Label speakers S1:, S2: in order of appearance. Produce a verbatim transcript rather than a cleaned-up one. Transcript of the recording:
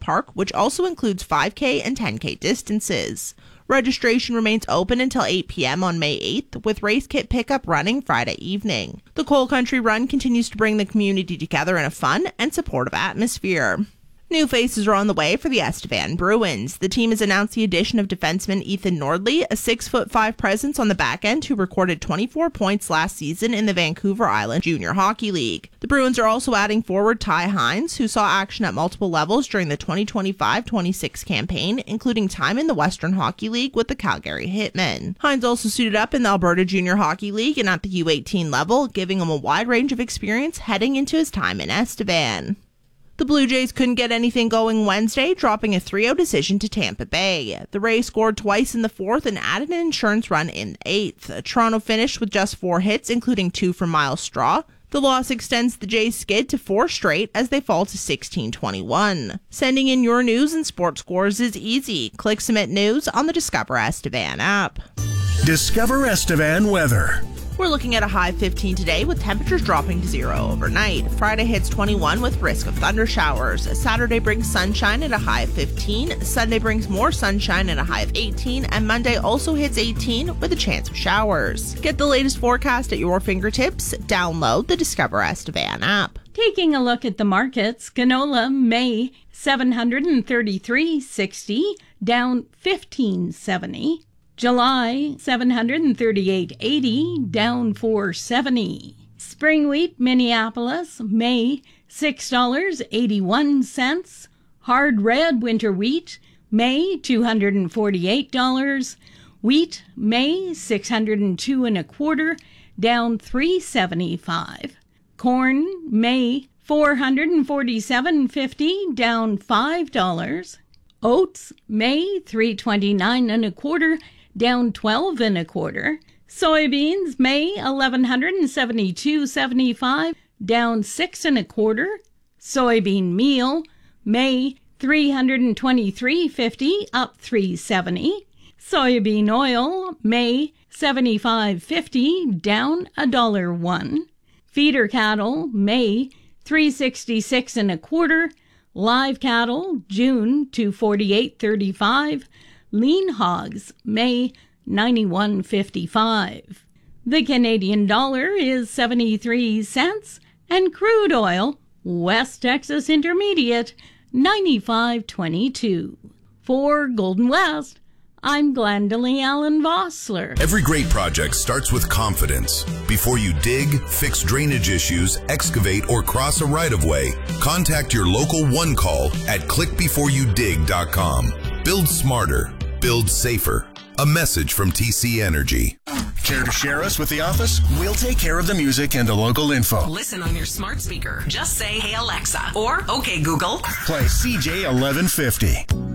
S1: Park, which also includes five K and ten K distances. Registration remains open until eight p.m. on May eighth, with race kit pickup running Friday evening. The Coal Country Run continues to bring the community together in a fun and supportive atmosphere. New faces are on the way for the Estevan Bruins. The team has announced the addition of defenseman Ethan Nordley, a six foot five presence on the back end who recorded twenty-four points last season in the Vancouver Island Junior Hockey League. The Bruins are also adding forward Ty Hines, who saw action at multiple levels during the twenty twenty-five twenty-six campaign, including time in the Western Hockey League with the Calgary Hitmen. Hines also suited up in the Alberta Junior Hockey League and at the U eighteen level, giving him a wide range of experience heading into his time in Estevan. The Blue Jays couldn't get anything going Wednesday, dropping a three oh decision to Tampa Bay. The Rays scored twice in the fourth and added an insurance run in the eighth. Toronto finished with just four hits, including two from Miles Straw. The loss extends the Jays' skid to four straight as they fall to sixteen twenty-one. Sending in your news and sports scores is easy. Click Submit News on the Discover Estevan app.
S2: Discover Estevan weather.
S1: We're looking at a high fifteen today with temperatures dropping to zero overnight. Friday hits twenty-one with risk of thunder showers. Saturday brings sunshine at a high of fifteen. Sunday brings more sunshine at a high of eighteen. And Monday also hits eighteen with a chance of showers. Get the latest forecast at your fingertips. Download the Discover Estevan app.
S3: Taking a look at the markets, canola May seven thirty-three sixty, down fifteen seventy. July seven thirty-eight eighty, down four seventy. Spring wheat Minneapolis May six dollars and eighty-one cents. Hard red winter wheat May two hundred forty-eight dollars. Wheat May six hundred two and a quarter, down three seventy-five. Corn May four hundred forty-seven fifty, down five dollars. Oats May three twenty-nine and a quarter, down twelve and a quarter. Soybeans May eleven seventy-two seventy-five, down six and a quarter. Soybean meal May three twenty-three fifty, up three seventy. Soybean oil May seventy-five fifty, down a dollar one. Feeder cattle May three sixty-six and a quarter. Live cattle June two forty-eight thirty-five. Lean hogs May ninety-one fifty-five. The Canadian dollar is seventy-three cents and crude oil West Texas Intermediate ninety-five twenty-two. For Golden West, I'm Glendalee Allen Vossler.
S2: Every great project starts with confidence. Before you dig, fix drainage issues, excavate, or cross a right-of-way, contact your local One Call at click before you dig dot com. Build smarter. Build safer. A message from T C Energy. Care to share us with the office? We'll take care of the music and the local info.
S4: Listen on your smart speaker. Just say, "Hey Alexa," or "Okay Google."
S2: Play C J eleven fifty.